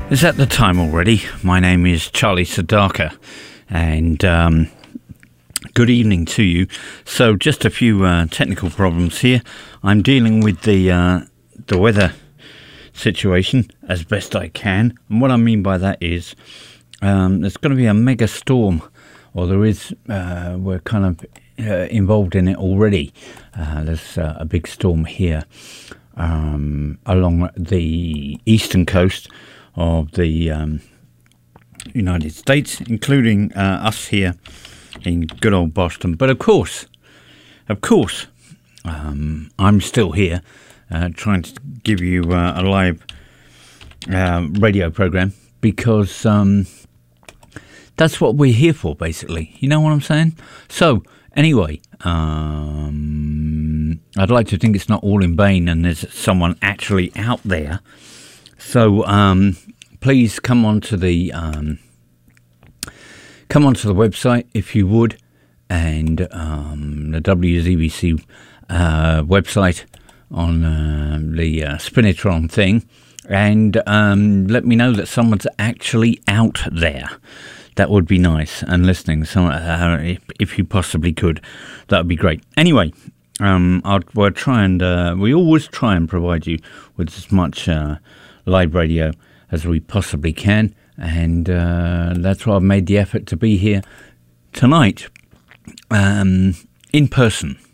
Is that the time already? My name is Charlie Sadaka, and good evening to you. So, just a few technical problems here. I'm dealing with the weather situation as best I can, and what I mean by that is there's going to be a mega storm, or there is. We're kind of involved in it already. There's a big storm here along the eastern coast of the United States, including us here in good old Boston. But of course, I'm still here trying to give you a live radio program because that's what we're here for, basically. You know what I'm saying? So, anyway, I'd like to think it's not all in vain and there's someone actually out there. So please come onto the website if you would, and the WZBC website on the Spinitron thing, and let me know that someone's actually out there. That would be nice, and listening. So if you possibly could, that would be great. Anyway, we'll try and we always try and provide you with as much live radio as we possibly can, and that's why I've made the effort to be here tonight in person.